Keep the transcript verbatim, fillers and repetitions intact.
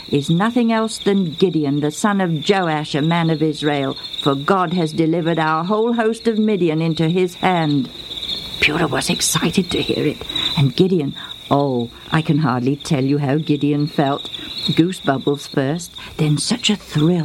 is nothing else than Gideon, the son of Joash, a man of Israel, for God has delivered our whole host of Midian into his hand." Purah was excited to hear it, and Gideon, oh, I can hardly tell you how Gideon felt. Goose bubbles first, then such a thrill